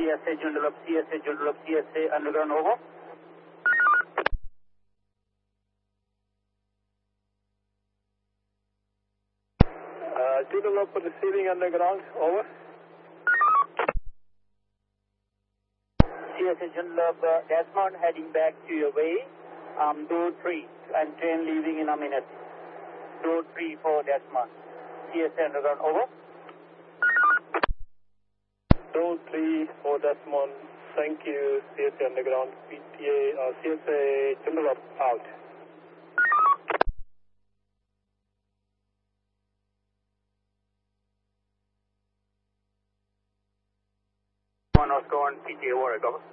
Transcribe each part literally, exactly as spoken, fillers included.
C S A Joondalup, C S A Joondalup, C S A Underground, over. Uh, Joondalup receiving Underground, over. C S A Joondalup, uh, Desmond heading back to your way, um, door three, and train leaving in a minute. Door three for Desmond. C S A Underground, over. Door three for Desmond, thank you, C S A Underground, P T A, uh, C S A Joondalup out. One Oscar one, P T A Warwick, over.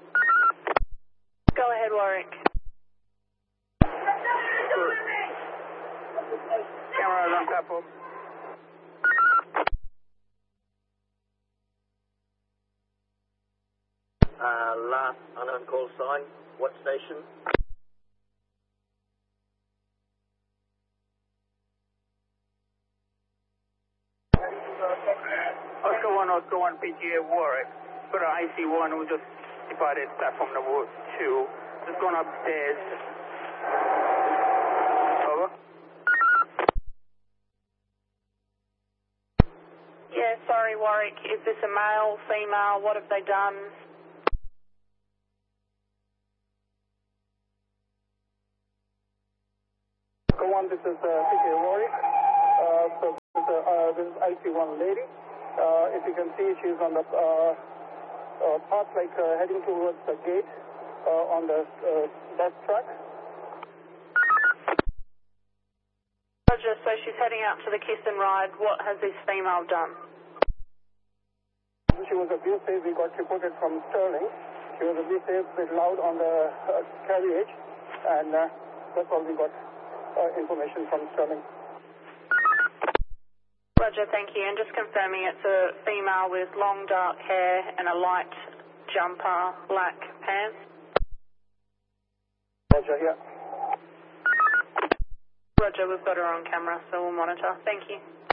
Go ahead, Warwick. Cameras on platform. Uh, last unknown call sign, what station? Oscar one, Oscar one, P T A Warwick. Got an I C one who just departed platform number two. Just gone upstairs. Over. Yeah, sorry, Warwick. Is this a male, female? What have they done? Go on, this is uh, P T A Warwick. Uh, so this is, uh, this is I C one lady. Uh, if you can see, she's on the uh, uh, path, like uh, heading towards the gate uh, on the uh, bus track. Roger, so she's heading out to the kiss and ride. What has this female done? She was abusive. We got reported from Sterling. She was abusive, a bit loud on the uh, carriage, and uh, that's all we got uh, information from Sterling. Roger, thank you. And just confirming it's a female with long dark hair and a light jumper, black pants. Roger, yeah. Roger, we've got her on camera, so we'll monitor. Thank you.